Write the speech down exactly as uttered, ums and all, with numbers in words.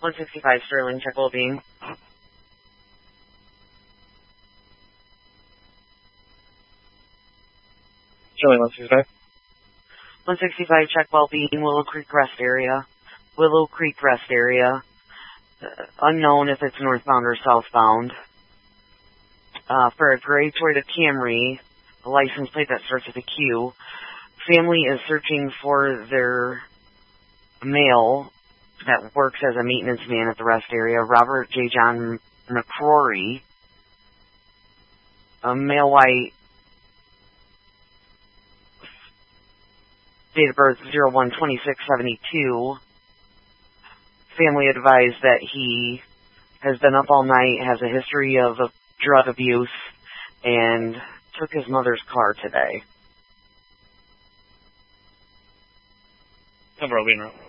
one sixty-five Sterling, check well-being. Sterling, one sixty-five. one sixty-five, check well-being, Willow Creek Rest area. Willow Creek Rest area. Uh, unknown if it's northbound or southbound. Uh, for a gray Toyota Camry, a license plate that starts with a Q. Family is searching for their male that works as a maintenance man at the rest area, Robert J. John McCrory, a male white, date of birth zero one twenty-six seventy-two. Family advised that he has been up all night, has a history of uh, drug abuse, and took his mother's car today. Number will be in route.